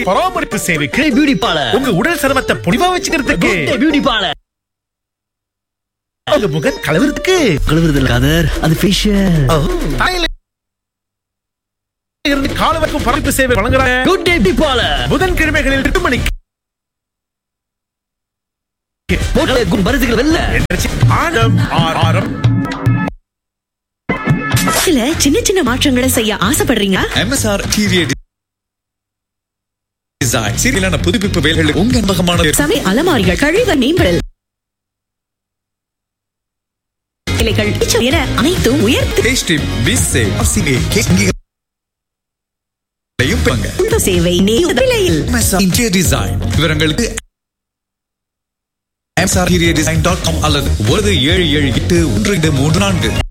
பராமரிப்பு சேவைக்கு beauty parlour. உங்க உடல் சிரமத்தை பொலிவா வச்சுக்கிறதுக்கு பியூட்டி பார்லர். உங்க முக கலவரத்துக்கு கழுவுறதுல காதர் அது ஃபேஷியல். தலையில இருந்து கால் வரைக்கும் பராமரிப்பு சேவை வழங்குறாங்க. Good day beauty parlour. புதன்கிழமைகளில் 8 மணிக்கு பரிசுகள் வெல்ல ஆரம் சில சின்ன சின்ன மாற்றங்களை செய்ய ஆசைப்படுறீங்க. MSR Interior Design சீரியலான புதுப்பிப்பு வேலைகளுக்கு உங்க நம்பகமான சமை அலமாரிகள், கழிவு மேம்படல் இலைகள் என அனைத்தும் உயர்த்து சேவை விலையில். Interior Design விவரங்களுக்கு MSR Interior Design.com அல்லது 1778 1234